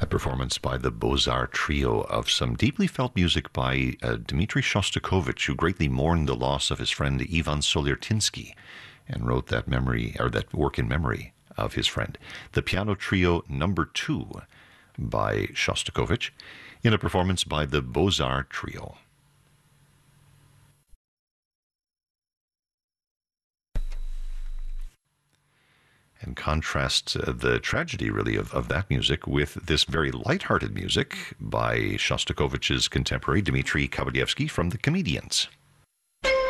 A performance by the Beaux-Arts Trio of some deeply felt music by Dmitri Shostakovich, who greatly mourned the loss of his friend Ivan Soliertinsky and wrote that work in memory of his friend. The Piano Trio Number 2 by Shostakovich in a performance by the Beaux-Arts Trio. And contrast the tragedy, really, of that music with this very lighthearted music by Shostakovich's contemporary Dmitri Kabalyevsky from The Comedians.